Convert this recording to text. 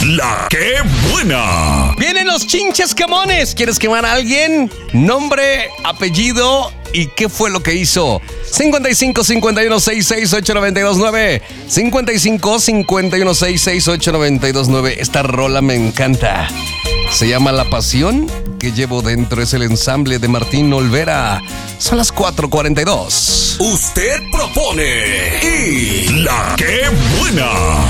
La que buena. Vienen los chinches quemones. ¿Quieres quemar a alguien? Nombre, apellido y qué fue lo que hizo. 55 51 66 8929. 55 51 66 8929. Esta rola me encanta. Se llama La Pasión que llevo dentro. Es el ensamble de Martín Olvera. Son las 4:42. Usted propone y la que buena.